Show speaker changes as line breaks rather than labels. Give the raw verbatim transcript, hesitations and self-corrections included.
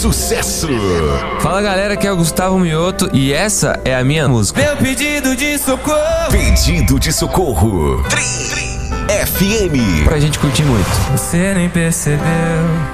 sucesso.
Fala galera, aqui é o Gustavo Mioto e essa é a minha música.
Meu pedido de socorro.
Pedido de socorro. Tri F M.
Pra gente curtir muito.
Você nem percebeu